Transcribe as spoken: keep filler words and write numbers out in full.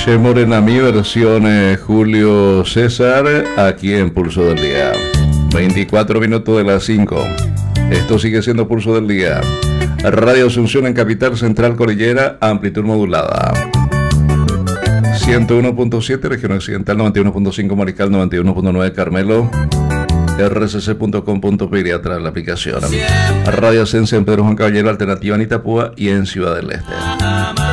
Che Morena, mi versión eh, Julio César, aquí en Pulso del Día. veinticuatro minutos de las cinco. Esto sigue siendo Pulso del Día. Radio Asunción en Capital Central Cordillera, amplitud modulada. ciento uno punto siete, región occidental, noventa y uno punto cinco Marical, noventa y uno punto nueve Carmelo, r c c punto com punto p y atrás la aplicación. Radio Ascensión en Pedro Juan Caballero, alternativa en Itapúa y en Ciudad del Este.